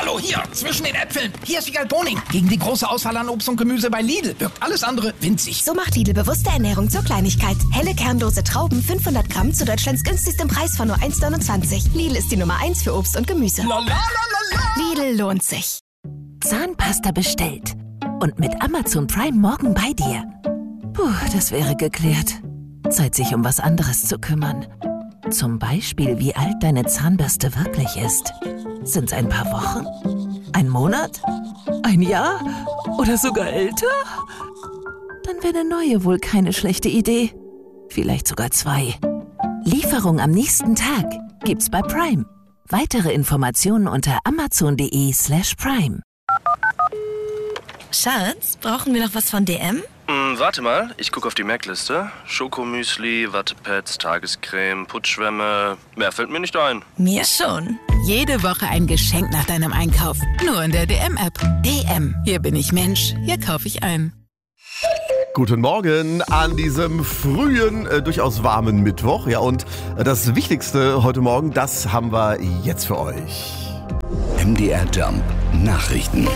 Hallo, hier, zwischen den Äpfeln. Hier ist Wiegald Boning. Gegen die große Auswahl an Obst und Gemüse bei Lidl wirkt alles andere winzig. So macht Lidl bewusste Ernährung zur Kleinigkeit. Helle kernlose Trauben, 500 Gramm zu Deutschlands günstigstem Preis von nur 1,29. Lidl ist die Nummer 1 für Obst und Gemüse. Lidl lohnt sich. Zahnpasta bestellt. Und mit Amazon Prime morgen bei dir. Puh, das wäre geklärt. Zeit, sich um was anderes zu kümmern. Zum Beispiel, wie alt deine Zahnbürste wirklich ist. Sind's ein paar Wochen? Ein Monat? Ein Jahr? Oder sogar älter? Dann wäre eine neue wohl keine schlechte Idee. Vielleicht sogar 2. Lieferung am nächsten Tag gibt's bei Prime. Weitere Informationen unter amazon.de/prime. Schatz, brauchen wir noch was von DM? Warte mal, ich gucke auf die Merkliste. Schokomüsli, Wattepads, Tagescreme, Putzschwämme. Mehr fällt mir nicht ein. Mir schon. Jede Woche ein Geschenk nach deinem Einkauf. Nur in der DM-App. DM. Hier bin ich Mensch. Hier kaufe ich ein. Guten Morgen an diesem frühen, durchaus warmen Mittwoch. Ja, und das Wichtigste heute Morgen, das haben wir jetzt für euch. MDR Jump Nachrichten.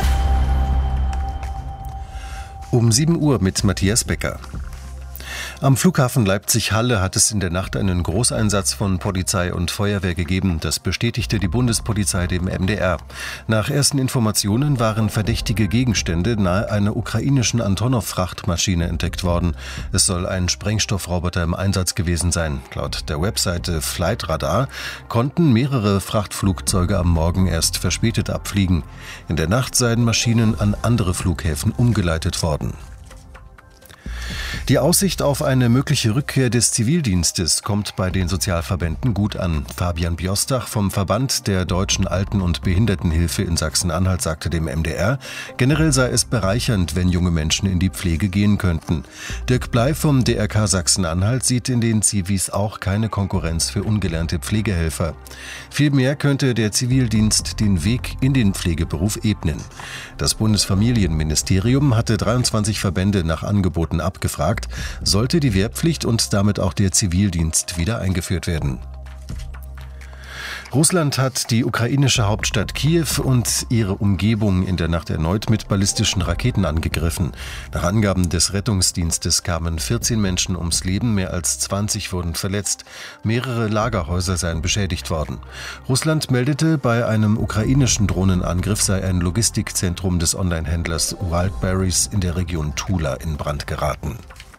Um 7 Uhr mit Matthias Becker. Am Flughafen Leipzig-Halle hat es in der Nacht einen Großeinsatz von Polizei und Feuerwehr gegeben. Das bestätigte die Bundespolizei dem MDR. Nach ersten Informationen waren verdächtige Gegenstände nahe einer ukrainischen Antonov-Frachtmaschine entdeckt worden. Es soll ein Sprengstoffroboter im Einsatz gewesen sein. Laut der Webseite Flightradar konnten mehrere Frachtflugzeuge am Morgen erst verspätet abfliegen. In der Nacht seien Maschinen an andere Flughäfen umgeleitet worden. Die Aussicht auf eine mögliche Rückkehr des Zivildienstes kommt bei den Sozialverbänden gut an. Fabian Biostach vom Verband der Deutschen Alten- und Behindertenhilfe in Sachsen-Anhalt sagte dem MDR, generell sei es bereichernd, wenn junge Menschen in die Pflege gehen könnten. Dirk Bley vom DRK Sachsen-Anhalt sieht in den Zivis auch keine Konkurrenz für ungelernte Pflegehelfer. Vielmehr könnte der Zivildienst den Weg in den Pflegeberuf ebnen. Das Bundesfamilienministerium hatte 23 Verbände nach Angeboten abgefragt, sollte die Wehrpflicht und damit auch der Zivildienst wieder eingeführt werden. Russland hat die ukrainische Hauptstadt Kiew und ihre Umgebung in der Nacht erneut mit ballistischen Raketen angegriffen. Nach Angaben des Rettungsdienstes kamen 14 Menschen ums Leben, mehr als 20 wurden verletzt. Mehrere Lagerhäuser seien beschädigt worden. Russland meldete, bei einem ukrainischen Drohnenangriff sei ein Logistikzentrum des Onlinehändlers Wildberries in der Region Tula in Brand geraten.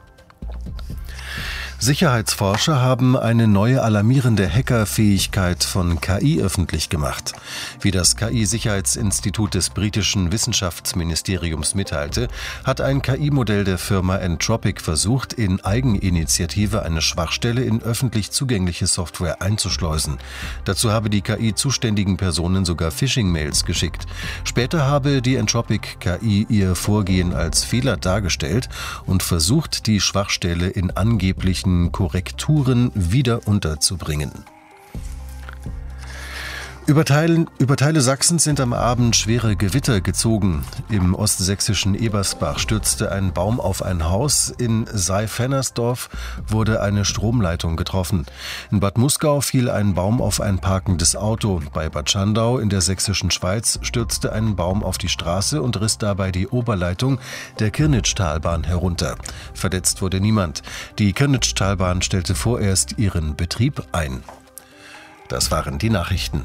Sicherheitsforscher haben eine neue alarmierende Hackerfähigkeit von KI öffentlich gemacht. Wie das KI-Sicherheitsinstitut des britischen Wissenschaftsministeriums mitteilte, hat ein KI-Modell der Firma Entropic versucht, in Eigeninitiative eine Schwachstelle in öffentlich zugängliche Software einzuschleusen. Dazu habe die KI zuständigen Personen sogar Phishing-Mails geschickt. Später habe die Entropic KI ihr Vorgehen als Fehler dargestellt und versucht, die Schwachstelle in angeblichen Korrekturen wieder unterzubringen. Über Teile Sachsens sind am Abend schwere Gewitter gezogen. Im ostsächsischen Ebersbach stürzte ein Baum auf ein Haus. In Sey-Fennersdorf wurde eine Stromleitung getroffen. In Bad Muskau fiel ein Baum auf ein parkendes Auto. Bei Bad Schandau in der sächsischen Schweiz stürzte ein Baum auf die Straße und riss dabei die Oberleitung der Kirnitschtalbahn herunter. Verletzt wurde niemand. Die Kirnitschtalbahn stellte vorerst ihren Betrieb ein. Das waren die Nachrichten.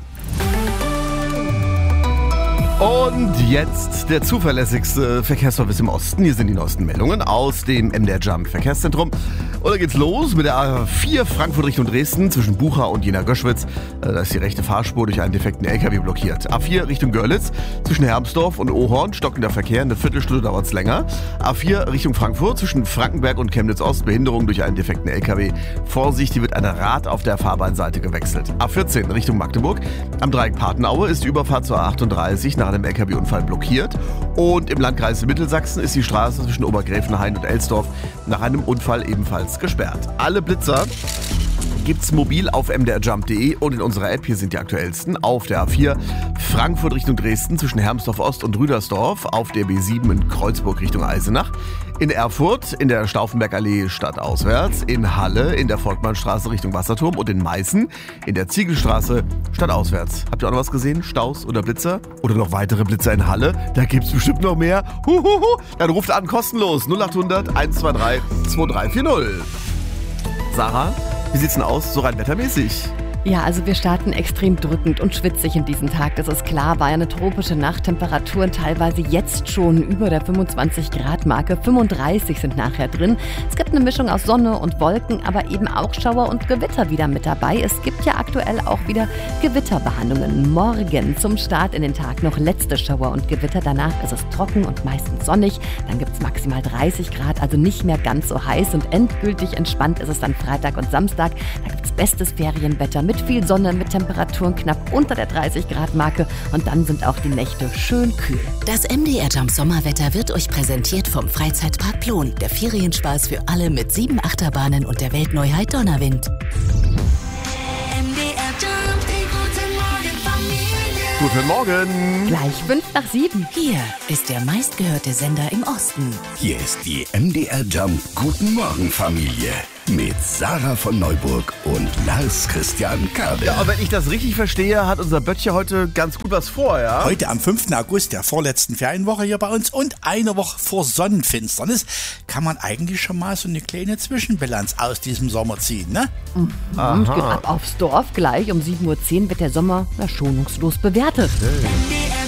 Und jetzt der zuverlässigste Verkehrsservice im Osten. Hier sind die neuesten Meldungen aus dem MDR Jump Verkehrszentrum. Und da geht's los mit der A4 Frankfurt Richtung Dresden zwischen Bucha und Jena-Göschwitz. Da ist die rechte Fahrspur durch einen defekten LKW blockiert. A4 Richtung Görlitz zwischen Hermsdorf und Ohorn stockender Verkehr. Eine Viertelstunde dauert's länger. A4 Richtung Frankfurt zwischen Frankenberg und Chemnitz-Ost. Behinderung durch einen defekten LKW. Vorsicht, hier wird ein Rad auf der Fahrbahnseite gewechselt. A14 Richtung Magdeburg. Am Dreieck Patenaue ist die Überfahrt zur A38 nach einem LKW-Unfall blockiert. Und im Landkreis Mittelsachsen ist die Straße zwischen Obergräfenhain und Elsdorf nach einem Unfall ebenfalls gesperrt. Alle Blitzer gibt's mobil auf mdrjump.de und in unserer App. Hier sind die aktuellsten. Auf der A4 Frankfurt Richtung Dresden zwischen Hermsdorf Ost und Rüdersdorf. Auf der B7 in Kreuzburg Richtung Eisenach. In Erfurt in der Stauffenbergallee stadtauswärts. In Halle in der Volkmannstraße Richtung Wasserturm. Und in Meißen in der Ziegelstraße stadtauswärts. Habt ihr auch noch was gesehen? Staus oder Blitzer? Oder noch weitere Blitzer in Halle? Da gibt's bestimmt noch mehr. Dann ruft an, kostenlos. 0800 123 2340. Sarah, wie sieht's denn aus, so rein wettermäßig? Ja, also wir starten extrem drückend und schwitzig in diesen Tag. Das ist klar, war ja eine tropische Nacht. Temperaturen teilweise jetzt schon über der 25-Grad-Marke. 35 sind nachher drin. Es gibt eine Mischung aus Sonne und Wolken, aber eben auch Schauer und Gewitter wieder mit dabei. Es gibt ja aktuell auch wieder Gewitterwarnungen. Morgen zum Start in den Tag noch letzte Schauer und Gewitter. Danach ist es trocken und meistens sonnig. Dann gibt es maximal 30 Grad, also nicht mehr ganz so heiß. Und endgültig entspannt ist es dann Freitag und Samstag. Da gibt es bestes Ferienwetter mit viel Sonne, mit Temperaturen knapp unter der 30-Grad-Marke und dann sind auch die Nächte schön kühl. Das MDR Jump Sommerwetter wird euch präsentiert vom Freizeitpark Plon. Der Ferienspaß für alle mit 7 Achterbahnen und der Weltneuheit Donnerwind. MDR Jump, Guten Morgen. Gleich 5:07. Hier ist der meistgehörte Sender im Osten. Hier ist die MDR Jump Guten Morgen Familie mit Sarah von Neuburg und Lars Christian Kade. Ja, und wenn ich das richtig verstehe, hat unser Böttcher heute ganz gut was vor, ja? Heute am 5. August, der vorletzten Ferienwoche hier bei uns und eine Woche vor Sonnenfinsternis, kann man eigentlich schon mal so eine kleine Zwischenbilanz aus diesem Sommer ziehen, ne? Und geht ab aufs Dorf. Gleich um 7:10 Uhr wird der Sommer schonungslos bewertet. MDR